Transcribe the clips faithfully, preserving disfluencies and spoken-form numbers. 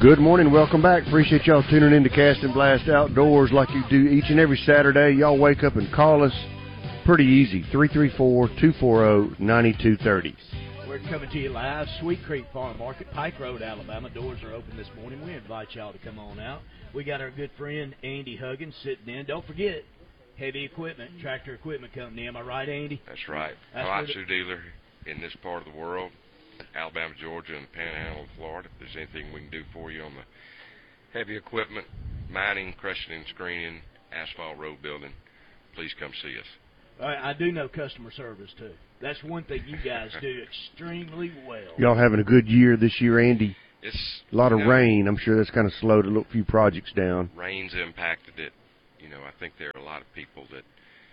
Good morning. Welcome back. Appreciate y'all tuning in to Cast and Blast Outdoors like you do each and every Saturday. Y'all wake up and call us. Pretty easy. three three four, two four zero, nine two three zero. We're coming to you live, Sweet Creek Farm Market, Pike Road, Alabama. Doors are open this morning. We invite y'all to come on out. We got our good friend Andy Huggins sitting in. Don't forget, Heavy Equipment, Tractor Equipment Company. Am I right, Andy? That's right. Komatsu dealer in this part of the world, Alabama, Georgia, and the Panhandle of Florida. If there's anything we can do for you on the heavy equipment, mining, crushing and screening, asphalt road building, please come see us. All right, I do know customer service, too. That's one thing you guys do extremely well. Y'all having a good year this year, Andy? It's a lot of know, rain. I'm sure that's kind of slowed a little few projects down. Rain's impacted it. You know, I think there are a lot of people that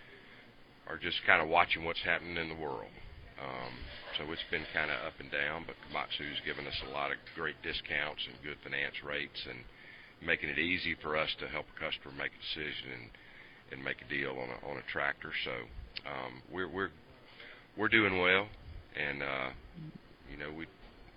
are just kind of watching what's happening in the world. Um, so it's been kind of up and down, but Komatsu's given us a lot of great discounts and good finance rates and making it easy for us to help a customer make a decision and, and make a deal on a, on a tractor. So um, we're, we're, we're doing well, and, uh, you know, we've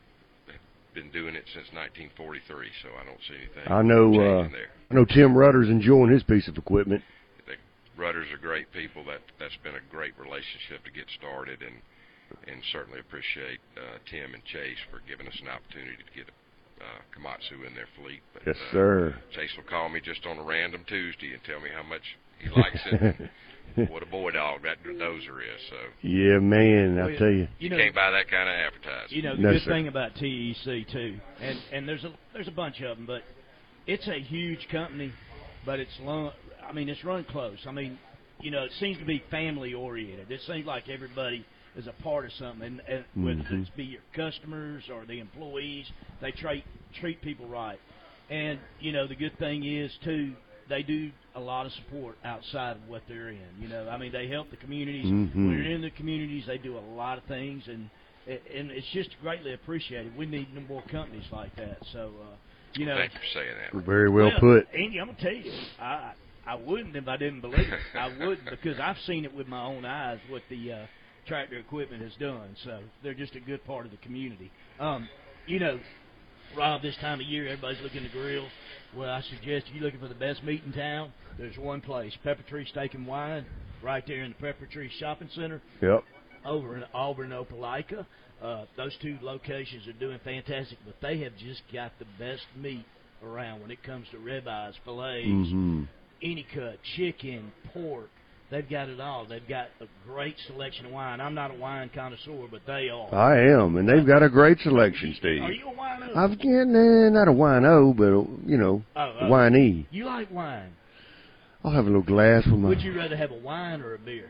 been doing it since nineteen forty-three, so I don't see anything I know, uh, there. I know Tim Rutter's enjoying his piece of equipment. The Rutters are great people. That, that's been a great relationship to get started, and and certainly appreciate uh, Tim and Chase for giving us an opportunity to get uh, Komatsu in their fleet. But, yes, uh, sir. Chase will call me just on a random Tuesday and tell me how much he likes it. And what a boy dog that dozer is. So yeah, man, I'll well, tell you. You, you know, can't buy that kind of advertising. You know, the no, good sir. thing about T E C, too, and, and there's, a, there's a bunch of them, but it's a huge company, but it's long, I mean, it's run close. I mean, you know, it seems to be family-oriented. It seems like everybody is a part of something, and, and whether mm-hmm. it's be your customers or the employees, they treat treat people right. And you know, the good thing is too, they do a lot of support outside of what they're in. You know, I mean, they help the communities. Mm-hmm. When they're in the communities, they do a lot of things, and and it's just greatly appreciated. We need more companies like that. So, uh, you know, thank you for saying that. Very well, well put, Andy. I'm gonna tell you, I I wouldn't if I didn't believe it. I wouldn't because I've seen it with my own eyes what the uh, Tractor Equipment has done. So they're just a good part of the community. Um, you know, Rob, this time of year, everybody's looking to grill. Well, I suggest if you're looking for the best meat in town, there's one place, Pepper Tree Steak and Wine, right there in the Pepper Tree Shopping Center. Yep. Over in Auburn, Opelika. Uh, those two locations are doing fantastic, but they have just got the best meat around when it comes to ribeyes, fillets, mm-hmm. any cut, chicken, pork. They've got it all. They've got a great selection of wine. I'm not a wine connoisseur, but they are. I am, and they've got a great selection, Steve. Are you a wino? I've got, nah, not a wino, but, you know, oh, a oh. winey. You like wine? I'll have a little glass with my Would you rather have a wine or a beer?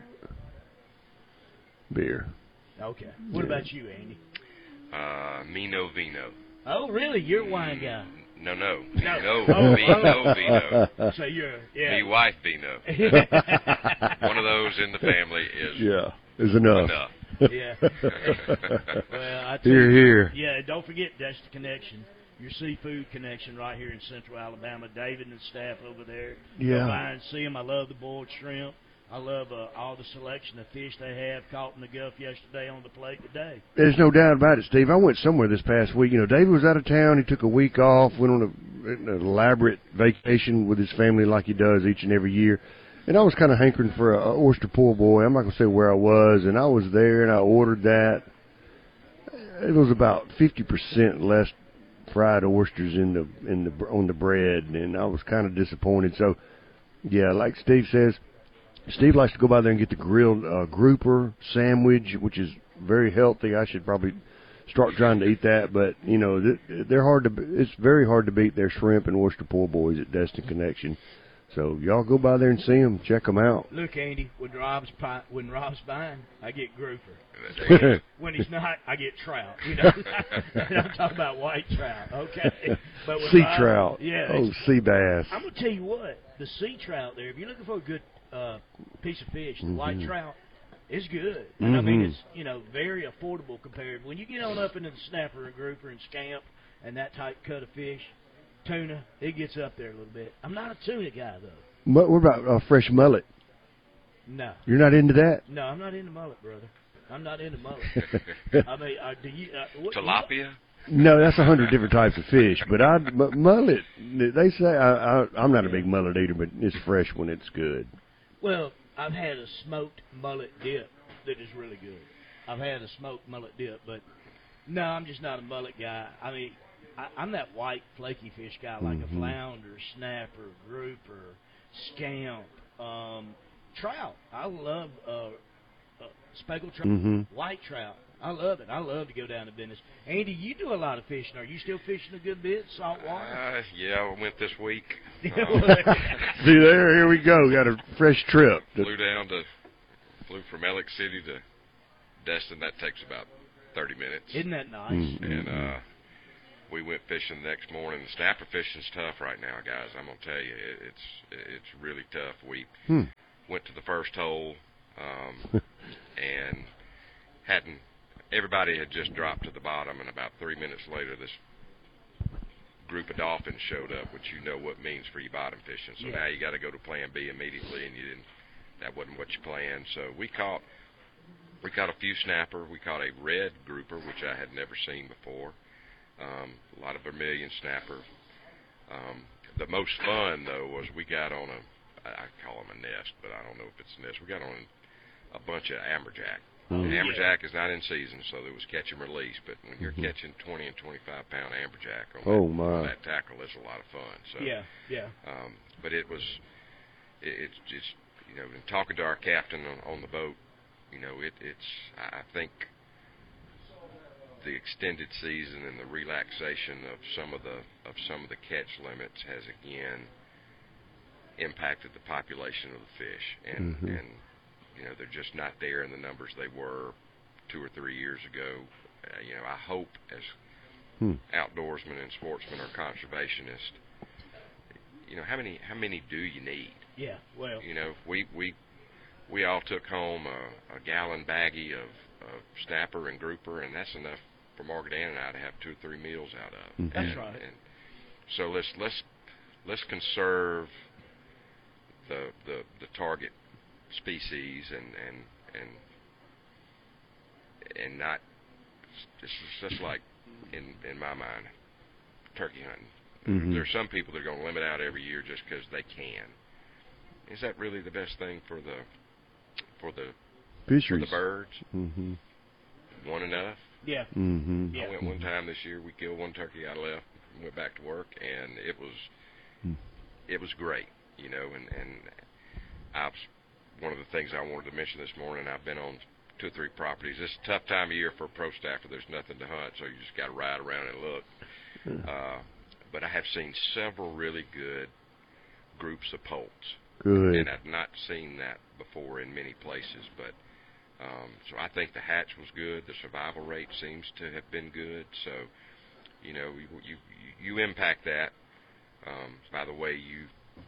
beer. Okay. What yeah. about you, Andy? Uh, me no vino. Oh, really? You're a wine guy. No, no. No. No, Oh, me no vino. So you're, yeah. Me wife vino. One of those in the family is Yeah, is enough. enough. Yeah. Well, I tell Here, you, here. Yeah, don't forget that's the connection. Your seafood connection right here in Central Alabama. David and the staff over there. Yeah. Go by and see them. I love the boiled shrimp. I love uh, all the selection of fish they have caught in the Gulf yesterday on the plate today. There's no doubt about it, Steve. I went somewhere this past week. You know, David was out of town. He took a week off, went on a, an elaborate vacation with his family like he does each and every year. And I was kind of hankering for a, a oyster po' boy. I'm not going to say where I was. And I was there, and I ordered that. It was about fifty percent less fried oysters in the in the on the bread, and I was kind of disappointed. So, yeah, like Steve says, Steve likes to go by there and get the grilled uh, grouper sandwich, which is very healthy. I should probably start trying to eat that, but you know they're hard to. It's very hard to beat their shrimp and oyster po' boys at Destin Connection. So y'all go by there and see them, check them out. Look, Andy, when Rob's pi- when Rob's buying, I get grouper. When he's not, I get trout. You know, and I'm talking about white trout. Okay, but when sea Rob, trout. Yeah. Oh, sea bass. I'm gonna tell you what, the sea trout there. If you're looking for a good uh, piece of fish, the mm-hmm. white trout is good. And mm-hmm. I mean, it's you know very affordable compared. When you get on up into the snapper and grouper and scamp and that type cut of fish. Tuna, it gets up there a little bit. I'm not a tuna guy, though. What, what about uh, fresh mullet? No. You're not into that? No, I'm not into mullet, brother. I'm not into mullet. I mean, uh, do you... Uh, what, Tilapia? No, that's a hundred different types of fish. But I but mullet, they say I, I I'm not a big mullet eater, but it's fresh when it's good. Well, I've had a smoked mullet dip that is really good. I've had a smoked mullet dip, but no, I'm just not a mullet guy. I mean, I, I'm that white flaky fish guy, like Mm-hmm. a flounder, snapper, grouper, scamp, um, trout. I love uh, uh, speckled trout, Mm-hmm. white trout. I love it. I love to go down to Venice. Andy, you do a lot of fishing. Are you still fishing a good bit, salt water? Uh, yeah, I went this week. See there, here we go. Got a fresh trip. Flew down to, flew from Alex City to Destin. That takes about thirty minutes. Isn't that nice? Mm-hmm. And uh, we went fishing the next morning. The snapper fishing's tough right now, guys. I'm gonna tell you, it, it's it's really tough. We Hmm. went to the first hole um, and hadn't. Everybody had just dropped to the bottom, and about three minutes later, this group of dolphins showed up, which you know what means for you bottom fishing. So Yeah. now you got to go to Plan B immediately, and you didn't. That wasn't what you planned. So we caught we caught a few snapper. We caught a red grouper, which I had never seen before. Um, a lot of vermilion snapper. Um, the most fun though was we got on a I call them a nest, but I don't know if it's a nest. We got on a bunch of amberjack. Mm. The amberjack is not in season, so there was catch and release. But when you're Mm-hmm. catching twenty and twenty-five pound amberjack on, Oh, that, my. on that tackle, it's a lot of fun. So, Yeah, yeah. um, but it was, it, it's just, you know, in talking to our captain on, on the boat, you know, it, it's, I think, the extended season and the relaxation of some of the of some of the catch limits has again impacted the population of the fish, and Mhm. and you know they're just not there in the numbers they were two or three years ago. Uh, you know, I hope as Hmm. outdoorsmen and sportsmen or conservationists, you know, how many how many do you need? Yeah, well, You know, we we we all took home a, a gallon baggie of, of snapper and grouper, and that's enough for Margaret Ann and I to have two or three meals out of. Mhm. That's and, right. And so let's let's let's conserve the the, the target species and and and and not. This is just like in in my mind, turkey hunting. Mhm. There's some people that are going to limit out every year just because they can. Is that really the best thing for the for the for Fisheries. the birds? Mm-hmm. One enough? yeah. Mm-hmm. Yeah. I went one time this year. We killed one turkey. I left, and went back to work, and it was Hmm. it was great, you know. And and I was, one of the things I wanted to mention this morning. I've been on two or three properties. It's a tough time of year for a pro staffer. There's nothing to hunt, so you just got to ride around and look. Uh, but I have seen several really good groups of poults. Good. And I've not seen that before in many places, but um, so I think the hatch was good. The survival rate seems to have been good. So, you know, you you, you impact that um, by the way you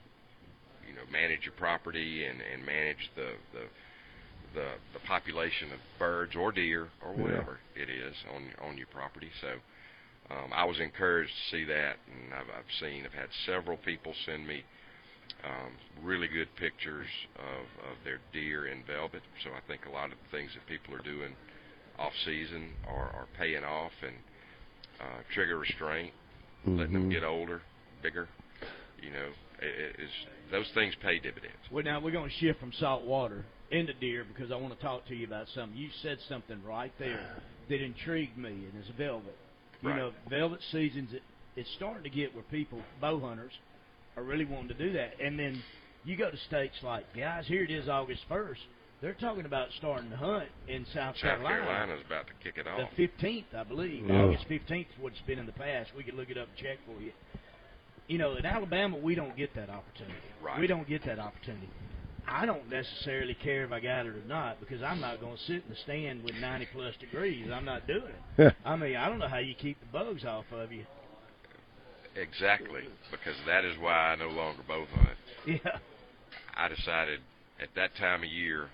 you know manage your property and, and manage the, the the the population of birds or deer or whatever yeah. it is on on your property. So. Um, I was encouraged to see that, and I've, I've seen, I've had several people send me um, really good pictures of, of their deer in velvet. So I think a lot of the things that people are doing off-season are, are paying off, and uh, trigger restraint, mm-hmm. letting them get older, bigger, you know, it, it is, those things pay dividends. Well, now we're going to shift from salt water into deer because I want to talk to you about something. You said something right there that intrigued me, and it's velvet. You Right. know, velvet seasons, it, it's starting to get where people, bow hunters, are really wanting to do that. And then you go to states like, guys, here it is August first. They're talking about starting to hunt in South, South Carolina. Carolina's about to kick it off. The fifteenth, I believe. Yeah. August fifteenth is what it's been in the past. We could look it up and check for you. You know, in Alabama, we don't get that opportunity. Right. We don't get that opportunity. I don't necessarily care if I got it or not because I'm not going to sit in the stand with ninety plus degrees. I'm not doing it. I mean, I don't know how you keep the bugs off of you. Exactly, because that is why I no longer bow hunt. Yeah. I decided at that time of year,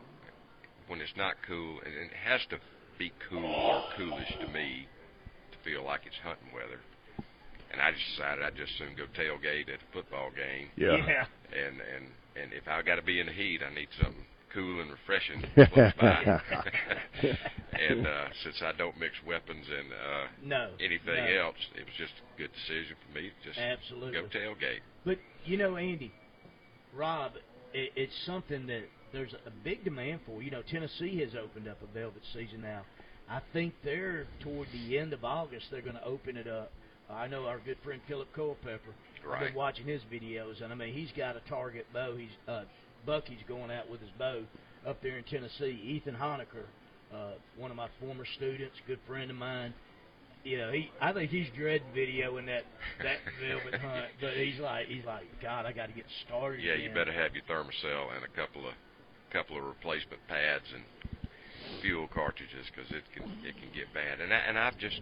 when it's not cool, and it has to be cool or coolish to me to feel like it's hunting weather, and I just decided I'd just soon go tailgate at a football game. Yeah. Yeah. And and and if I got to be in the heat, I need something cool and refreshing close by. And uh, since I don't mix weapons and uh, no, anything no. else, it was just a good decision for me to just Absolutely. go tailgate. But, you know, Andy, Rob, it, it's something that there's a big demand for. You know, Tennessee has opened up a velvet season now. I think they're toward the end of August, they're going to open it up. I know our good friend Philip Culpepper. Right. I've been watching his videos, and I mean, he's got a target bow. He's uh, Bucky's going out with his bow up there in Tennessee. Ethan Honecker, uh, one of my former students, good friend of mine. You know, he I think he's dreading videoing that that velvet hunt, but he's like he's like, God, I got to get started. Yeah, again. you better have your thermocell and a couple of couple of replacement pads and fuel cartridges because it can it can get bad. And I, and I've just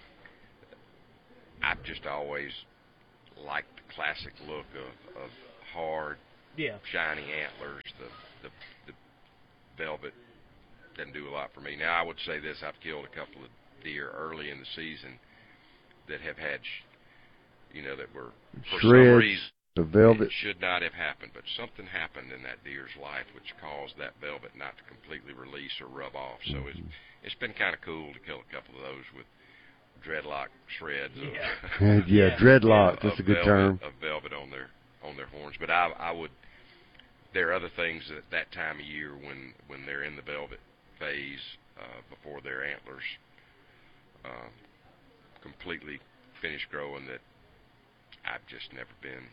I've just always liked the classic look of, of hard, yeah. shiny antlers. The, the the velvet doesn't do a lot for me. Now I would say this: I've killed a couple of deer early in the season that have had, sh- you know, that were for Shreds, some reason the velvet. it should not have happened, but something happened in that deer's life which caused that velvet not to completely release or rub off. So Mm-hmm. it's it's been kind of cool to kill a couple of those with dreadlock shreds. Yeah. Of, yeah, dreadlock. of That's a good velvet, term. Of velvet on their on their horns, but I I would. There are other things at that time of year when when they're in the velvet phase uh, before their antlers uh, completely finish growing that I've just never been.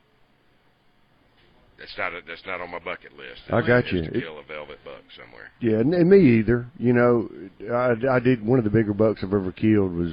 That's not a, that's not on my bucket list. I got is you. To It- kill a velvet buck somewhere. Yeah, and, and me either. You know, I, I did one of the bigger bucks I've ever killed was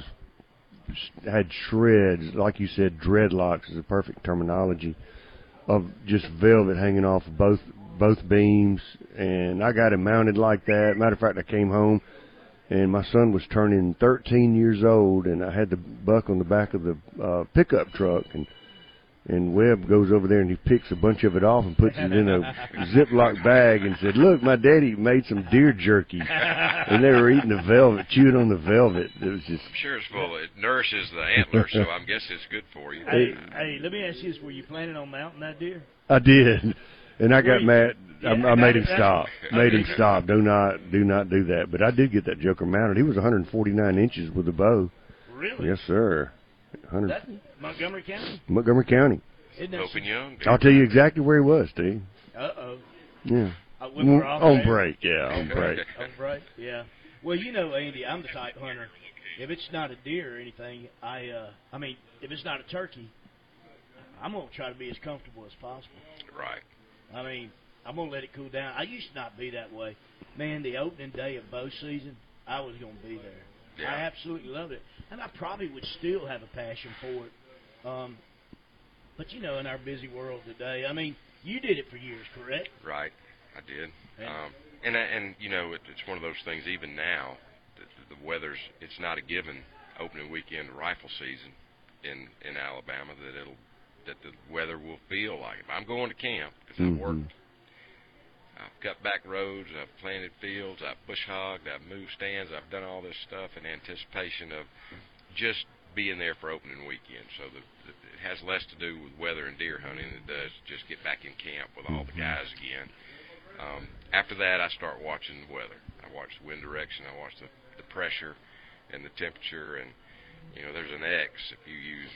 had shreds, like you said, dreadlocks is the perfect terminology of just velvet hanging off of both both beams, and I got him mounted like that. Matter of fact, I came home and my son was turning thirteen years old, and I had the buck on the back of the uh, pickup truck, and and Webb goes over there and he picks a bunch of it off and puts it in a Ziploc bag and said, "Look, my daddy made some deer jerky," and they were eating the velvet, chewing on the velvet. It was just. I'm sure it's full. Of, it nourishes the antler, so I'm guessing it's good for you. Hey, hey, let me ask you this: were you planning on mounting that deer? I did, and I got Wait. mad. I, Yeah, I made him that's- stop. okay. Made him stop. Do not, do not do that. But I did get that joker mounted. He was one hundred forty-nine inches with the bow. Really? Yes, sir. one hundred That Montgomery County? Montgomery County. Isn't that Open young. I'll tell you exactly where he was, Steve. Uh oh. Yeah. Uh, when we're off on there? break, yeah, on break. On break, yeah. Well, you know, Andy, I'm the type hunter. If it's not a deer or anything, I, uh, I mean, if it's not a turkey, I'm gonna try to be as comfortable as possible. Right. I mean, I'm gonna let it cool down. I used to not be that way. Man, the opening day of bow season, I was gonna be there. Yeah. I absolutely loved it, and I probably would still have a passion for it. Um, but you know, in our busy world today, I mean, you did it for years, correct? Right. I did. Yeah. Um, and I- and you know, it, it's one of those things. Even now, the, the weather's it's not a given opening weekend rifle season in in Alabama that it'll that the weather will feel like it. I'm going to camp because I've Mhm. worked. I've cut back roads. I've planted fields. I've bush hogged. I've moved stands. I've done all this stuff in anticipation of just being there for opening weekend. So the, the, it has less to do with weather and deer hunting than it does just get back in camp with all the guys again. Um, after that, I start watching the weather. I watch the wind direction. I watch the, the pressure and the temperature. And, you know, there's an X if you use,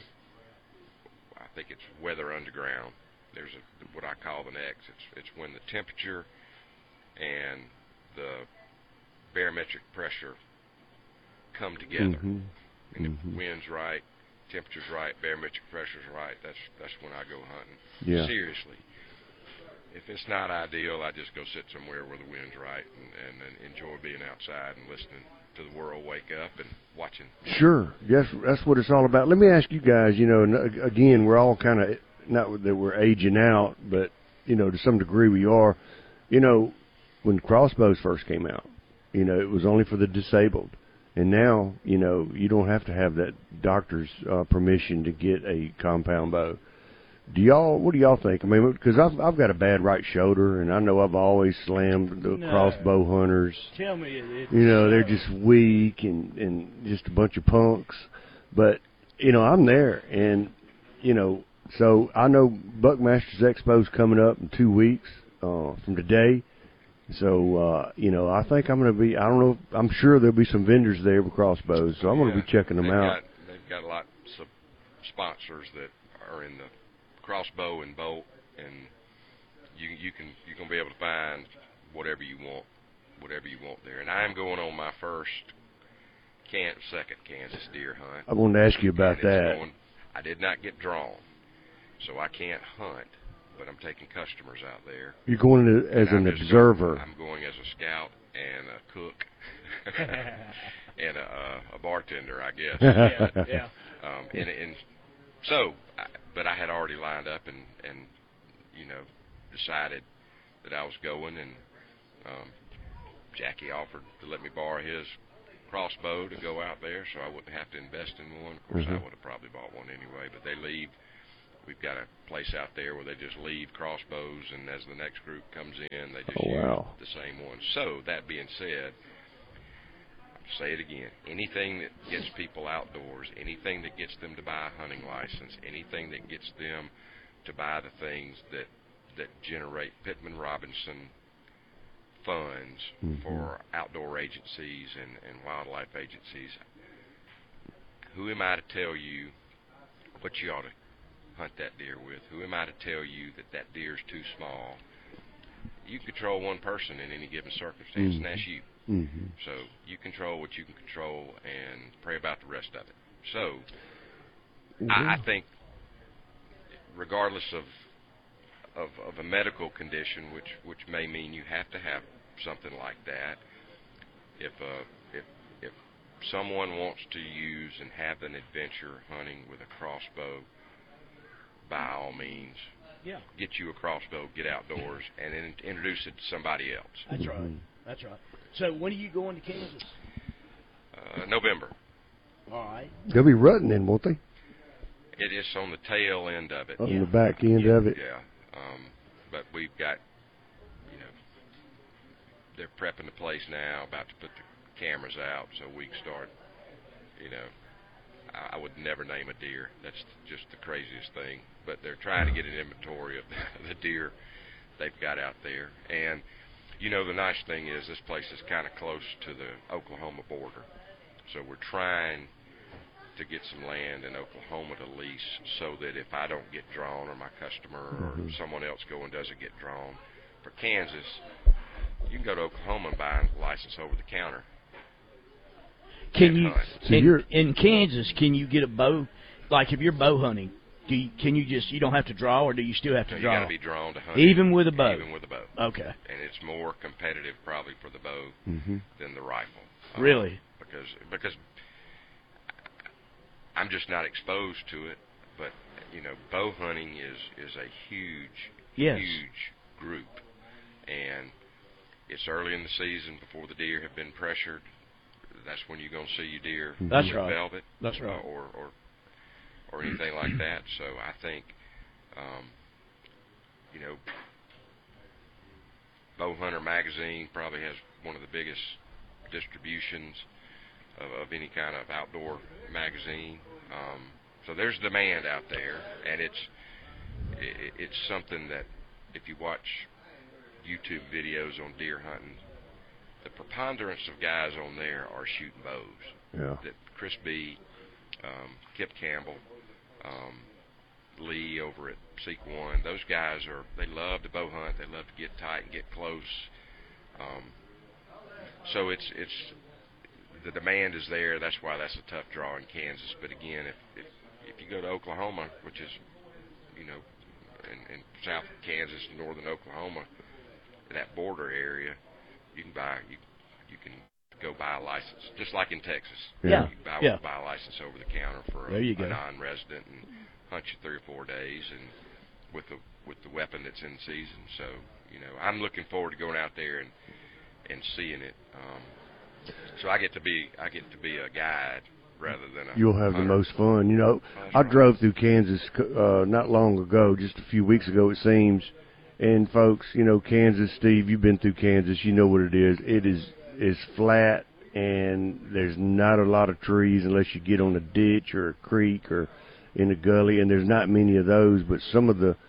I think it's Weather Underground. There's a, what I call an X. It's, it's when the temperature and the barometric pressure come together. Mhm. And if Mhm. the wind's right, temperature's right, barometric pressure's right, that's that's when I go hunting. Yeah. Seriously. If it's not ideal, I just go sit somewhere where the wind's right and, and, and enjoy being outside and listening to the world wake up and watching. Sure. Yes, that's what it's all about. Let me ask you guys, you know, and uh, again, we're all kind of, not that we're aging out, but, you know, to some degree we are. You know, when crossbows first came out, you know, it was only for the disabled. And now, you know, you don't have to have that doctor's uh, permission to get a compound bow. Do y'all, what do y'all think? I mean, because I've, I've got a bad right shoulder, and I know I've always slammed the No. crossbow hunters. Tell me, it, it, You know, they're just weak and, and just a bunch of punks. But, you know, I'm there. And, you know, so I know Buckmasters Expo's coming up in two weeks uh, from today. So, uh, you know, I think I'm going to be, I don't know, I'm sure there'll be some vendors there with crossbows, so I'm going to Yeah, be checking them they've out. Got, they've got lots of sponsors that are in the crossbow and bolt, and you you can you're going to be able to find whatever you want, whatever you want there. And I'm going on my first, can, second Kansas deer hunt. I wanted to ask you about that. Going, I did not get drawn, so I can't hunt. But I'm taking customers out there. You're going to, as an observer. Going, I'm going as a scout and a cook and a, uh, a bartender, I guess. yeah, yeah. Um, and, and so, I, but I had already lined up and, and, you know, decided that I was going, and um, Jackie offered to let me borrow his crossbow to go out there so I wouldn't have to invest in one. Of course, mm-hmm. I would have probably bought one anyway, but they leave. We've got a place out there where they just leave crossbows, and as the next group comes in, they just oh, use wow. the same ones. So, that being said, I'll say it again, anything that gets people outdoors, anything that gets them to buy a hunting license, anything that gets them to buy the things that, that generate Pittman Robinson funds mm-hmm. for outdoor agencies and, and wildlife agencies, who am I to tell you what you ought to hunt that deer with? Who am I to tell you that that deer is too small? You control one person in any given circumstance, mm-hmm. and that's you. Mm-hmm. So you control what you can control and pray about the rest of it. So mm-hmm. I, I think regardless of, of of a medical condition, which which may mean you have to have something like that, if uh, if if someone wants to use and have an adventure hunting with a crossbow, by all means, yeah. get you a crossbow, get outdoors, and then introduce it to somebody else. That's right. Mm-hmm. That's right. So when are you going to Kansas? Uh, November. All right. They'll be rutting in, won't they? It is on the tail end of it. On yeah. the back end yeah, of it. Yeah. Um, but we've got, you know, they're prepping the place now, about to put the cameras out, so we can start, you know, I would never name a deer. That's just the craziest thing. But they're trying to get an inventory of the deer they've got out there. And, you know, the nice thing is this place is kind of close to the Oklahoma border. So we're trying to get some land in Oklahoma to lease so that if I don't get drawn or my customer mm-hmm. or someone else go and doesn't get drawn, for Kansas, you can go to Oklahoma and buy a license over the counter. Can you in, in Kansas? Can you get a bow? Like if you're bow hunting, do you, can you just you don't have to draw, or do you still have to no, draw? You got to be drawn to hunt. Even with a bow. Even with a bow. Okay. And it's more competitive probably for the bow mm-hmm. than the rifle. Um, really? Because because I'm just not exposed to it. But you know, bow hunting is is a huge yes. huge group, and it's early in the season before the deer have been pressured. That's when you're going to see your deer That's with right. velvet, That's right. uh, or or or anything like that. So I think, um, you know, Bow Hunter magazine probably has one of the biggest distributions of, of any kind of outdoor magazine. Um, so there's demand out there, and it's it, it's something that if you watch YouTube videos on deer hunting, the preponderance of guys on there are shooting bows. Yeah. That Chris B, um, Kip Campbell, um, Lee over at Seek One, those guys are, they love to bow hunt. They love to get tight and get close. Um, so it's, it's, the demand is there. That's why that's a tough draw in Kansas. But again, if, if, if you go to Oklahoma, which is, you know, in, in south Kansas, northern Oklahoma, that border area, you can buy you you can go buy a license just like in Texas. Yeah, you can buy, yeah. buy a license over the counter for a, a non-resident and hunt you three or four days and with the with the weapon that's in season. So you know I'm looking forward to going out there and and seeing it. Um, so I get to be I get to be a guide rather than a You'll have hunter. the most fun. You know, That's I right. drove through Kansas uh, not long ago, just a few weeks ago it seems. And folks, you know, Kansas, Steve, you've been through Kansas. You know what it is. It is is flat, and there's not a lot of trees unless you get on a ditch or a creek or in a gully, and there's not many of those. But some of the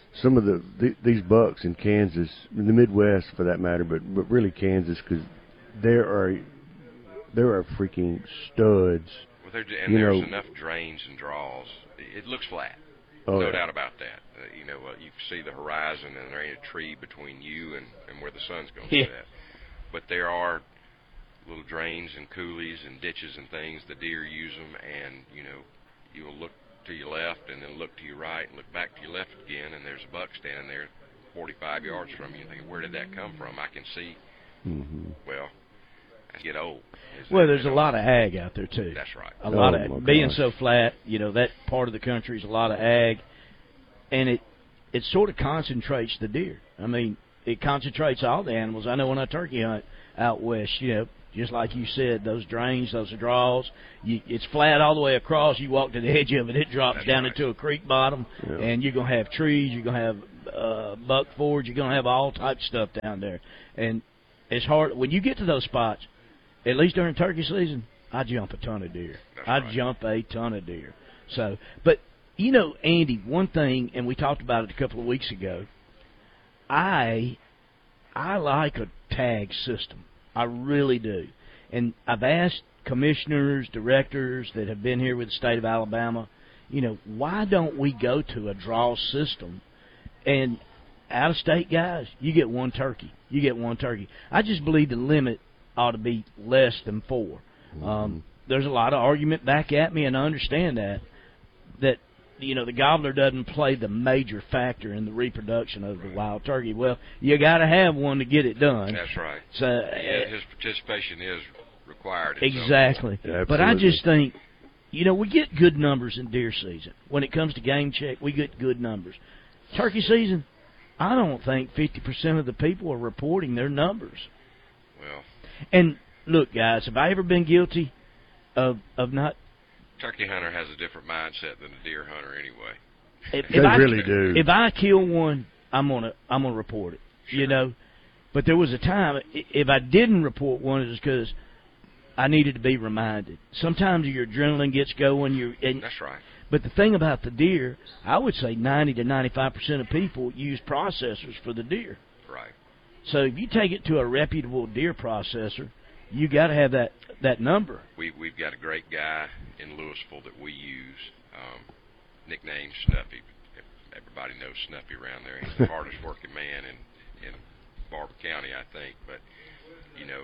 some of the th- these bucks in Kansas, in the Midwest for that matter, but but really Kansas, because there are there are freaking studs. Well, there, and you there's know, enough drains and draws. It looks flat. Oh, no yeah. doubt about that. Uh, you know, uh, you see the horizon, and there ain't a tree between you and, and where the sun's going to Yeah. set. But there are little drains and coulees and ditches and things. The deer use them, and, you know, you will look to your left and then look to your right and look back to your left again, and there's a buck standing there forty-five yards from you. And think, where did that come from? I can see. Mm-hmm. Well, I get old. Well, there's a lot of ag out there, too. That's right. A lot Oh, of my being gosh. so flat, you know, that part of the country is a lot of ag, and it it sort of concentrates the deer. I mean, it concentrates all the animals. I know when I turkey hunt out west, you know, just like you said, those drains, those draws, you, it's flat all the way across. You walk to the edge of it, it drops That's down right. into a creek bottom, Yeah. and you're going to have trees, you're going to have uh, buck fords, you're going to have all types of stuff down there. And it's hard. When you get to those spots, at least during turkey season, I jump a ton of deer. That's I right. jump a ton of deer. So, but, you know, Andy, one thing, and we talked about it a couple of weeks ago, I I like a tag system. I really do. And I've asked commissioners, directors that have been here with the state of Alabama, you know, why don't we go to a draw system? And out-of-state guys, you get one turkey. You get one turkey. I just believe the limit ought to be less than four. Mm-hmm. Um, there's a lot of argument back at me, and I understand that, that, you know, the gobbler doesn't play the major factor in the reproduction of the wild turkey. Well, you got to have one to get it done. That's right. So, Yeah, his participation is required. in some- exactly. Yeah, but I absolutely. just think, you know, we get good numbers in deer season. When it comes to game check, we get good numbers. Turkey season, I don't think fifty percent of the people are reporting their numbers. Well, And look, guys, have I ever been guilty of of not? turkey hunter has a different mindset than a deer hunter anyway. If, They if I, really do. If I kill one, I'm gonna I'm gonna report it. You Sure. know, but there was a time i- if I didn't report one, it was because I needed to be reminded. Sometimes your adrenaline gets going. You and That's right. But the thing about the deer, I would say ninety to ninety-five percent of people use processors for the deer. Right. So if you take it to a reputable deer processor, you got to have that, that number. We, we've got a great guy in Louisville that we use, um, nicknamed Snuffy. Everybody knows Snuffy around there. He's the hardest working man in, in Barber County, I think. But, you know,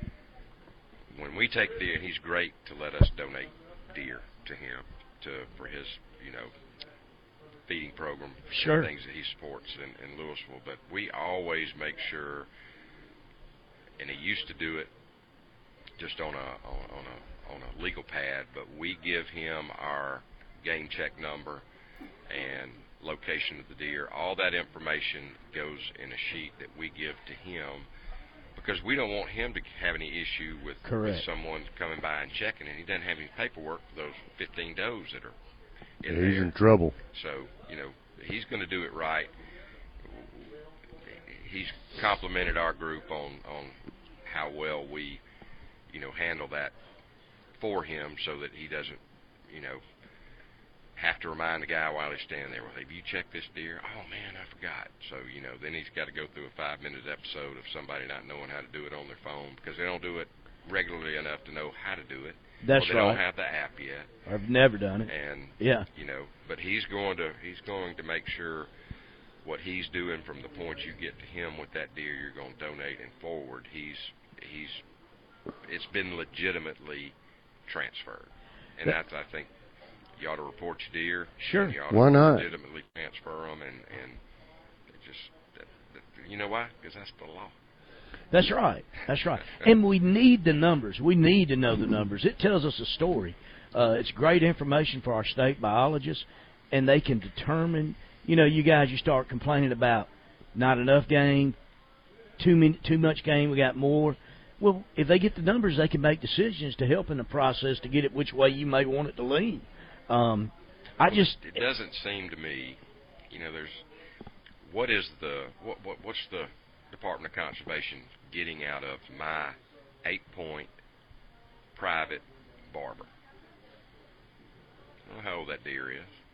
when we take deer, he's great to let us donate deer to him to for his, you know, feeding program, Sure. things that he supports in, in Louisville. But we always make sure, and he used to do it just on a on, on a on a legal pad, but we give him our game check number and location of the deer. All that information goes in a sheet that we give to him because we don't want him to have any issue with, with Correct. someone coming by and checking, and he doesn't have any paperwork for those fifteen does that are in Yeah, there. he's in trouble. So, you know, he's going to do it right. He's complimented our group on, on how well we, you know, handle that for him so that he doesn't, you know, have to remind the guy while he's standing there, well, have you checked this deer? Oh, man, I forgot. So, you know, then he's got to go through a five-minute episode of somebody not knowing how to do it on their phone because they don't do it regularly enough to know how to do it. That's or they right. don't have the app yet. I've never done it. And Yeah. you know, but he's going to he's going to make sure what he's doing from the point you get to him with that deer you're going to donate and forward. He's he's it's been legitimately transferred, and that's I think you ought to report your deer. Sure. And you ought Why to not? legitimately transfer them, and and it just that, that, you know why? Because that's the law. That's right. That's right. And we need the numbers. We need to know the numbers. It tells us a story. Uh, it's great information for our state biologists, and they can determine. You know, you guys, you start complaining about not enough game, too many, too much game. We got more. Well, if they get the numbers, they can make decisions to help in the process to get it which way you may want it to lean. Um, I just It doesn't seem to me, you know, there's what is the what, what what's the Department of Conservation getting out of my eight-point private barber? I don't know how old that deer is.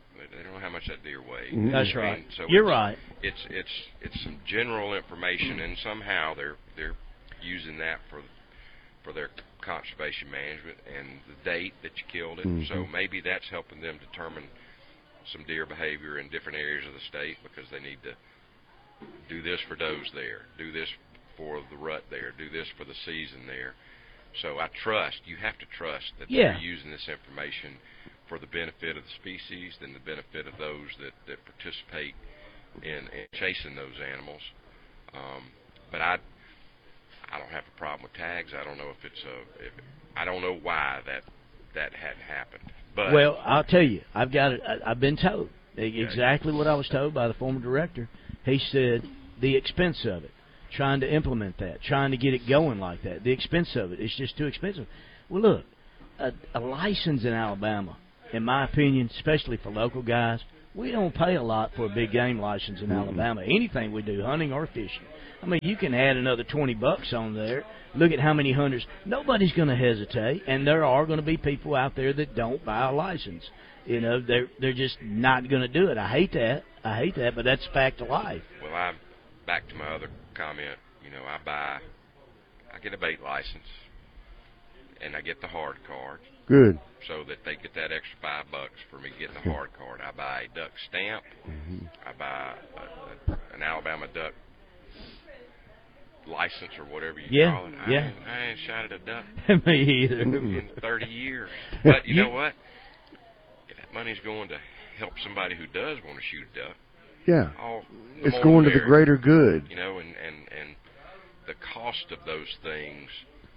They don't know how much that deer weighs. Mm-hmm. That's I mean, right. so You're it's, right. It's it's it's some general information, and somehow they're they're using that for for their conservation management and the date that you killed it. Mm-hmm. So maybe that's helping them determine some deer behavior in different areas of the state, because they need to do this for does there, do this for the rut there, do this for the season there. So I trust, you have to trust that Yeah. they're using this information for the benefit of the species and the benefit of those that, that participate in, in chasing those animals. Um, but I I don't have a problem with tags. I don't know if it's a, if, I don't know why that that hadn't happened. But Well, I'll tell you, I've got it. I- I've been told exactly what I was told by the former director. He said the expense of it, trying to implement that, trying to get it going like that, the expense of it, it's just too expensive. Well, look, a, a license in Alabama, in my opinion, especially for local guys, we don't pay a lot for a big game license in Alabama. Anything we do, hunting or fishing. I mean, you can add another twenty bucks on there. Look at how many hunters. Nobody's going to hesitate, and there are going to be people out there that don't buy a license. You know, they're they're just not going to do it. I hate that. I hate that, but that's fact of life. Well, I back to my other comment. You know, I buy, I get a bait license, and I get the hard card, Good. so that they get that extra five bucks for me getting the hard card. I buy a duck stamp. Mm-hmm. I buy a, a, an Alabama duck license or whatever you Yeah, call it. I, yeah. ain't, I ain't shot at a duck Me either. in thirty years. But you You- know what? If that money's going to help somebody who does want to shoot a duck, Yeah. all the It's more going to the merrier. greater good. You know, and, and, and the cost of those things,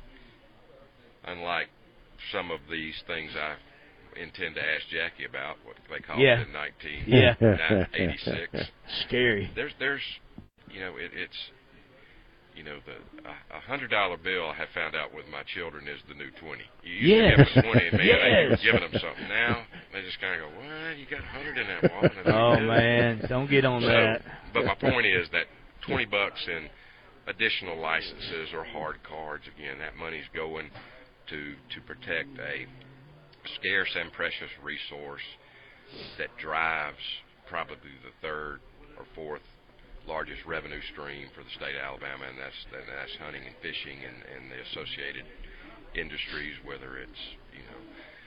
unlike some of these things I intend to ask Jackie about, what they call Yeah. it in nineteen Yeah. eighty-six. Scary. There's, there's, you know, it, it's, you know, the a hundred dollar bill I have found out with my children is the new twenty. You used Yes. to give them twenty, and man, Yes. you were giving them something. Now they just kind of go, "What? You got a hundred in that wallet?" And Oh, they do. man. Don't get on So, that. but my point is that twenty bucks in additional licenses or hard cards, again, that money's going to to protect a scarce and precious resource that drives probably the third or fourth largest revenue stream for the state of Alabama, and that's and that's hunting and fishing and, and the associated industries, whether it's, you know,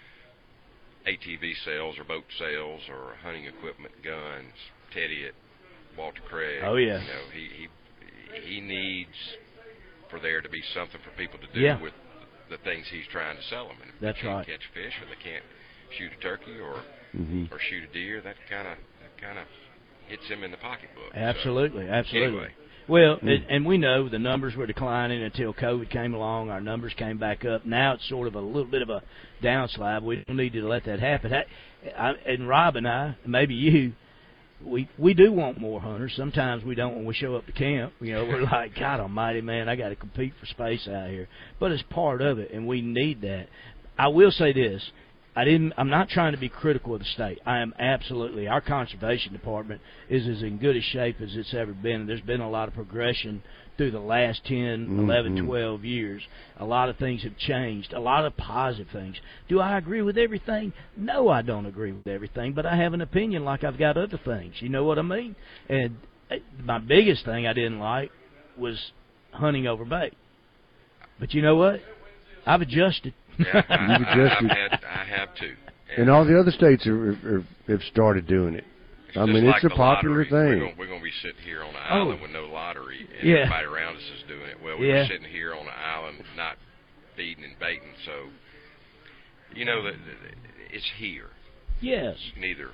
A T V sales or boat sales or hunting equipment, guns. Teddy at Walter Craig. Oh, yeah. You know, he he he needs for there to be something for people to do Yeah. with the things he's trying to sell them. And if That's they can't right. catch fish, or they can't shoot a turkey, or Mm-hmm. or shoot a deer, that kind of that kind of hits him in the pocketbook. So, Absolutely, absolutely. Anyway. Well, Mm. and, and we know the numbers were declining until COVID came along. Our numbers came back up. Now it's sort of a little bit of a downslide. We don't need to let that happen. I, I, and Rob and I, maybe you, we we do want more hunters. Sometimes we don't when we show up to camp. You know, we're like, God Almighty, man, I got to compete for space out here. But it's part of it, and we need that. I will say this. I didn't. I'm not trying to be critical of the state. I am absolutely. Our conservation department is as in good a shape as it's ever been. There's been a lot of progression through the last ten, Mm-hmm. eleven, twelve years. A lot of things have changed. A lot of positive things. Do I agree with everything? No, I don't agree with everything. But I have an opinion, like I've got other things. You know what I mean? And uh, my biggest thing I didn't like was hunting over bait. But you know what? I've adjusted. Yeah, I, You've I, adjusted. I've had, I have too. And all the other states are, are, have started doing it. It's I just mean, like it's a the popular lottery. We're thing. gonna, we're going to be sitting here on an Oh. island with no lottery, and Yeah. everybody around us is doing it. Well, we Yeah. were sitting here on an island not feeding and baiting, so, you know, that it's here. Yes. You can either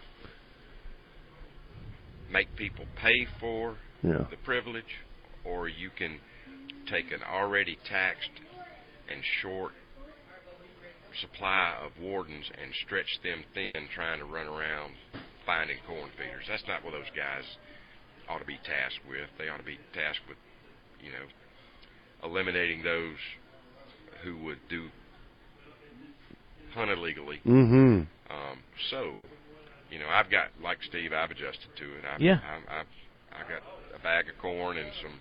make people pay for Yeah. the privilege, or you can take an already taxed and short supply of wardens and stretch them thin trying to run around finding corn feeders. That's not what those guys ought to be tasked with. They ought to be tasked with, you know, eliminating those who would do hunt illegally. Mm-hmm. Um, so, you know, I've got, like Steve, I've adjusted to it. I've, Yeah. I've, I've, I've got a bag of corn and some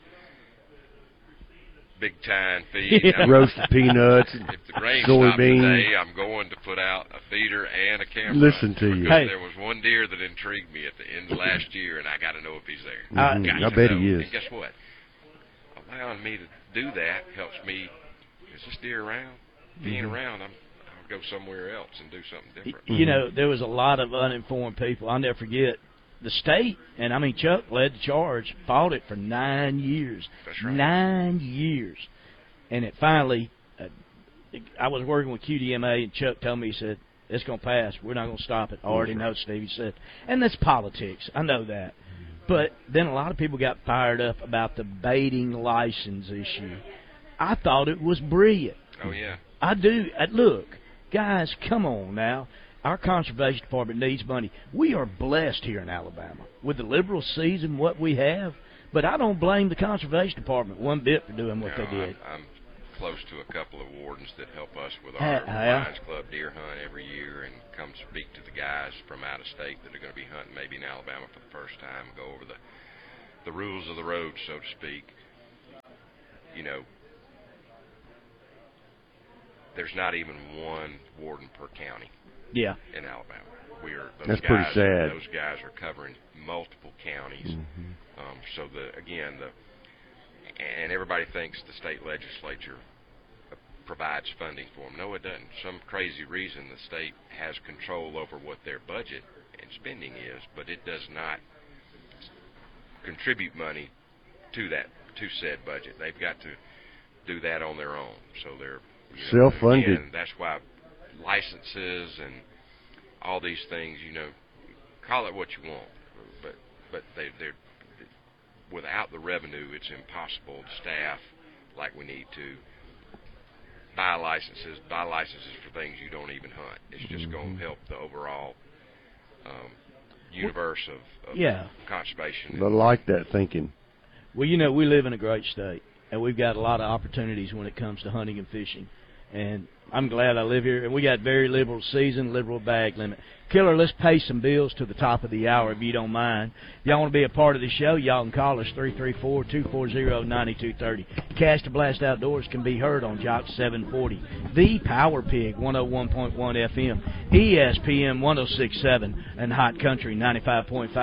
big time feed. Yeah. I'm- Roasted peanuts. and If the rain stopped soybeans. today, I'm going to put out a feeder and a camera. Listen to you. Because Hey. there was one some deer that intrigued me at the end of last year, and I got to know if he's there. Mm-hmm. Got I to bet know. he is. And guess what? Allowing me to do that helps me. Is this deer around? If he ain't Mm-hmm. around, I'm, I'll go somewhere else and do something different. You know, there was a lot of uninformed people. I'll never forget. The state, and I mean Chuck led the charge, fought it for nine years. That's right. Nine years. And it finally, uh, I was working with Q D M A, and Chuck told me, he said, it's going to pass. We're not going to stop it. I already know, Steve, he said. And that's politics. I know that. But then a lot of people got fired up about the baiting license issue. I thought it was brilliant. Oh, yeah. I do. Uh, look, guys, come on now. Our conservation department needs money. We are blessed here in Alabama with the liberal season, what we have. But I don't blame the conservation department one bit for doing what No, they did. I'm, I'm close to a couple of wardens that help us with Uh, our yeah. Lions Club deer hunt every year and come speak to the guys from out of state that are going to be hunting maybe in Alabama for the first time and go over the, the rules of the road, so to speak. You know, there's not even one warden per county. Yeah. In Alabama, we are. Those That's guys, pretty sad. Those guys are covering multiple counties. Mm-hmm. Um, so the again the and everybody thinks the state legislature provides funding for them. No, it doesn't. Some crazy reason the state has control over what their budget and spending is, but it does not contribute money to that to said budget. They've got to do that on their own. So they're you know, self-funded. again, that's why licenses and all these things, you know, call it what you want, but but they they're without the revenue, it's impossible to staff like we need to. Buy licenses, buy licenses for things you don't even hunt. It's just mm-hmm. going to help the overall um, universe of, of yeah. I conservation. like that thinking. Well, you know, we live in a great state, and we've got a lot of opportunities when it comes to hunting and fishing. And I'm glad I live here, and we got very liberal season, liberal bag limit. Killer, let's pay some bills to the top of the hour, if you don't mind. If y'all want to be a part of the show, y'all can call us three three four, two four zero, nine two three zero. Cast to Blast Outdoors can be heard on Jock seven forty, The Power Pig one oh one point one F M, E S P N one oh six point seven, and Hot Country ninety-five point five.